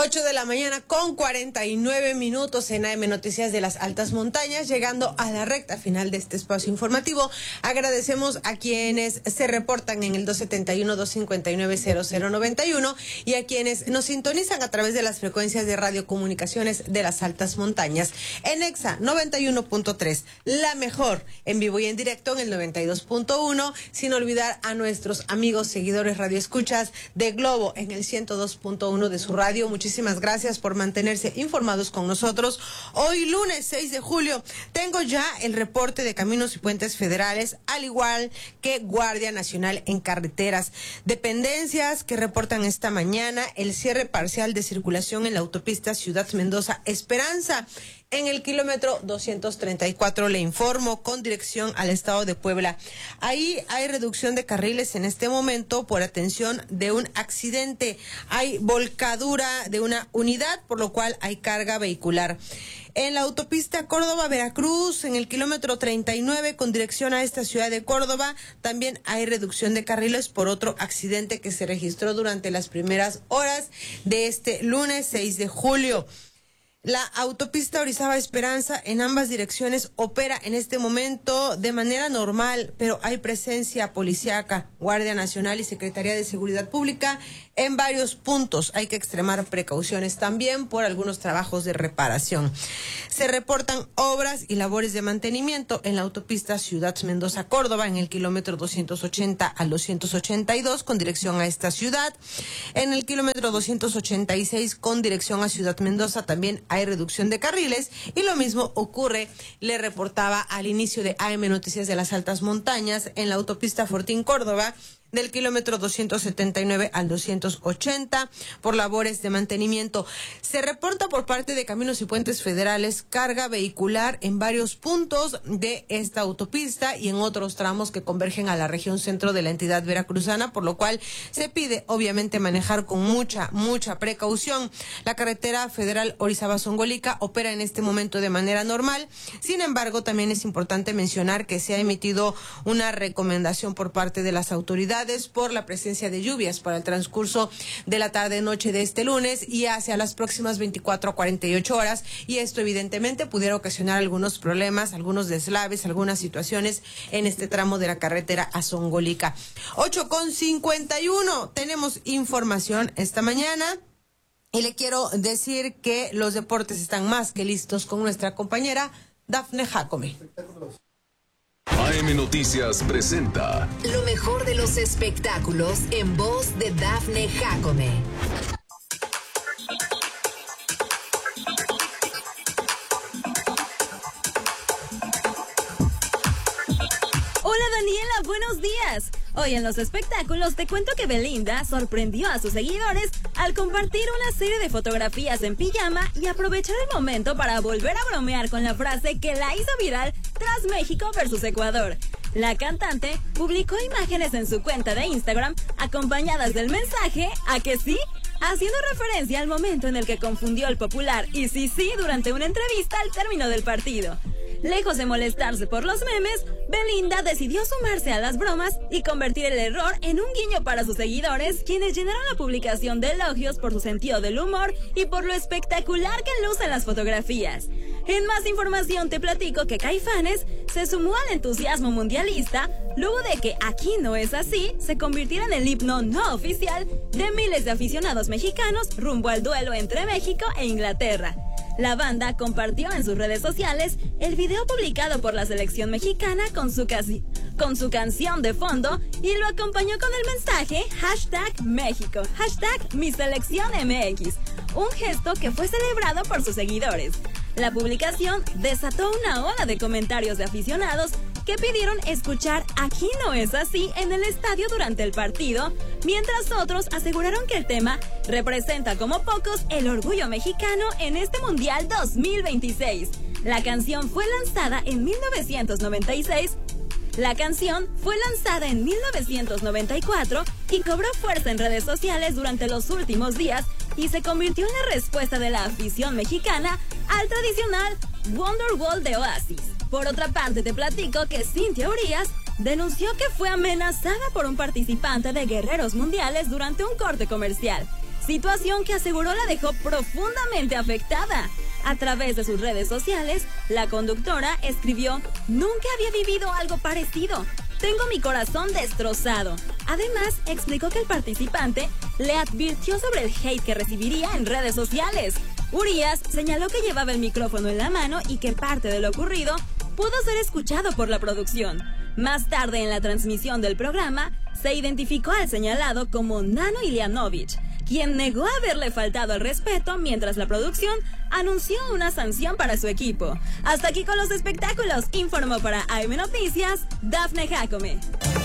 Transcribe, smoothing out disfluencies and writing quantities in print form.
8 de la mañana con 49 minutos en AM Noticias de las Altas Montañas, llegando a la recta final de este espacio informativo. Agradecemos a quienes se reportan en el 271-259-0091 y a quienes nos sintonizan a través de las frecuencias de radiocomunicaciones de las Altas Montañas. En EXA 91.3, la mejor, en vivo y en directo en el 92.1, sin olvidar a nuestros amigos seguidores radioescuchas de Globo en el 102.1 de su radio. Muchísimas gracias por mantenerse informados con nosotros. Hoy lunes 6 de julio tengo ya el reporte de Caminos y Puentes Federales, al igual que Guardia Nacional en Carreteras. Dependencias que reportan esta mañana el cierre parcial de circulación en la autopista Ciudad Mendoza Esperanza. En el kilómetro 234 le informo, con dirección al estado de Puebla. Ahí hay reducción de carriles en este momento por atención de un accidente. Hay volcadura de una unidad, por lo cual hay carga vehicular. En la autopista Córdoba-Veracruz, en el kilómetro 39, con dirección a esta ciudad de Córdoba, también hay reducción de carriles por otro accidente que se registró durante las primeras horas de este lunes 6 de julio. La autopista Orizaba-Esperanza en ambas direcciones opera en este momento de manera normal, pero hay presencia policíaca, Guardia Nacional y Secretaría de Seguridad Pública en varios puntos. Hay que extremar precauciones también por algunos trabajos de reparación. Se reportan obras y labores de mantenimiento en la autopista Ciudad Mendoza-Córdoba en el kilómetro 280 al 282 con dirección a esta ciudad. En el kilómetro 286 con dirección a Ciudad Mendoza también hay reducción de carriles, y lo mismo ocurre, le reportaba al inicio de AM Noticias de las Altas Montañas, en la autopista Fortín-Córdoba, del kilómetro 279 al 280 por labores de mantenimiento. Se reporta por parte de Caminos y Puentes Federales carga vehicular en varios puntos de esta autopista y en otros tramos que convergen a la región centro de la entidad veracruzana, por lo cual se pide obviamente manejar con mucha precaución. La carretera federal Orizaba-Zongolica opera en este momento de manera normal. Sin embargo, también es importante mencionar que se ha emitido una recomendación por parte de las autoridades por la presencia de lluvias para el transcurso de la tarde-noche de este lunes y hacia las próximas 24 a 48 horas, y esto evidentemente pudiera ocasionar algunos problemas, algunos deslaves, algunas situaciones en este tramo de la carretera a Zongolica. 8:51, tenemos información esta mañana. Y le quiero decir que los deportes están más que listos con nuestra compañera Dafne Jacome. AM Noticias presenta lo mejor de los espectáculos en voz de Dafne Jacome. Hola Daniela, buenos días. Hoy en los espectáculos te cuento que Belinda sorprendió a sus seguidores al compartir una serie de fotografías en pijama y aprovechar el momento para volver a bromear con la frase que la hizo viral tras México versus Ecuador. La cantante publicó imágenes en su cuenta de Instagram acompañadas del mensaje ¿a que sí?, haciendo referencia al momento en el que confundió el popular y sí durante una entrevista al término del partido. Lejos de molestarse por los memes, Belinda decidió sumarse a las bromas y convertir el error en un guiño para sus seguidores, quienes llenaron la publicación de elogios por su sentido del humor y por lo espectacular que lucen las fotografías. En más información te platico que Caifanes se sumó al entusiasmo mundialista luego de que Aquí no es así se convirtiera en el himno no oficial de miles de aficionados mexicanos rumbo al duelo entre México e Inglaterra. La banda compartió en sus redes sociales el video publicado por la selección mexicana con su canción de fondo y lo acompañó con el mensaje #México, #MiSelecciónMX, un gesto que fue celebrado por sus seguidores. La publicación desató una ola de comentarios de aficionados que pidieron escuchar Aquí no es así en el estadio durante el partido, mientras otros aseguraron que el tema representa como pocos el orgullo mexicano en este Mundial 2026. La canción fue lanzada en 1996. La canción fue lanzada en 1994 y cobró fuerza en redes sociales durante los últimos días y se convirtió en la respuesta de la afición mexicana al tradicional Wonderwall de Oasis. Por otra parte, te platico que Cintia Urias denunció que fue amenazada por un participante de Guerreros Mundiales durante un corte comercial. situación que aseguró la dejó profundamente afectada. A través de sus redes sociales, la conductora escribió: "Nunca había vivido algo parecido. Tengo mi corazón destrozado". Además, explicó que el participante le advirtió sobre el hate que recibiría en redes sociales. Urias señaló que llevaba el micrófono en la mano y que parte de lo ocurrido pudo ser escuchado por la producción. Más tarde en la transmisión del programa, se identificó al señalado como Nano Ilianovich, quien negó haberle faltado el respeto mientras la producción anunció una sanción para su equipo. Hasta aquí con los espectáculos. Informó para AM Noticias, Dafne Jacome.